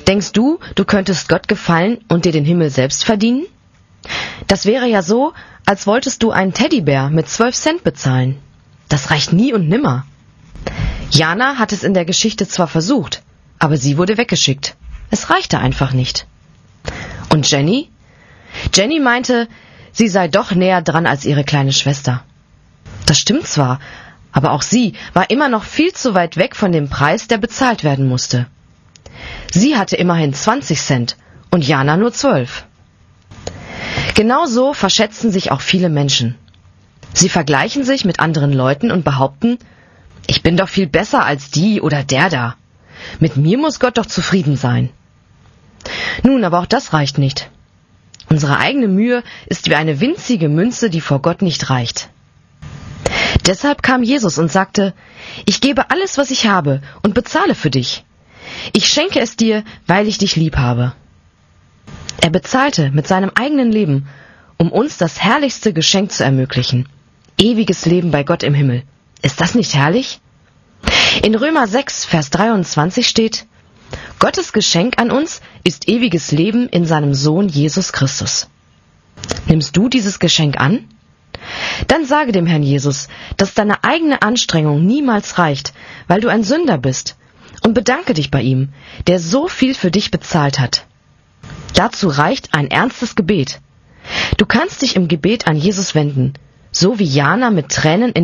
Denkst du, du könntest Gott gefallen und dir den Himmel selbst verdienen? Das wäre ja so, als wolltest du einen Teddybär mit 12 Cent bezahlen. Das reicht nie und nimmer. Jana hat es in der Geschichte zwar versucht, aber sie wurde weggeschickt. Es reichte einfach nicht. Und Jenny? Jenny meinte, sie sei doch näher dran als ihre kleine Schwester. Das stimmt zwar, aber auch sie war immer noch viel zu weit weg von dem Preis, der bezahlt werden musste. Sie hatte immerhin 20 Cent und Jana nur 12. Genauso verschätzen sich auch viele Menschen. Sie vergleichen sich mit anderen Leuten und behaupten, ich bin doch viel besser als die oder der da. Mit mir muss Gott doch zufrieden sein. Nun, aber auch das reicht nicht. Unsere eigene Mühe ist wie eine winzige Münze, die vor Gott nicht reicht. Deshalb kam Jesus und sagte, ich gebe alles, was ich habe und bezahle für dich. Ich schenke es dir, weil ich dich lieb habe. Er bezahlte mit seinem eigenen Leben, um uns das herrlichste Geschenk zu ermöglichen. Ewiges Leben bei Gott im Himmel. Ist das nicht herrlich? In Römer 6, Vers 23 steht, Gottes Geschenk an uns ist ewiges Leben in seinem Sohn Jesus Christus. Nimmst du dieses Geschenk an? Dann sage dem Herrn Jesus, dass deine eigene Anstrengung niemals reicht, weil du ein Sünder bist, und bedanke dich bei ihm, der so viel für dich bezahlt hat. Dazu reicht ein ernstes Gebet. Du kannst dich im Gebet an Jesus wenden, so wie Jana mit Tränen in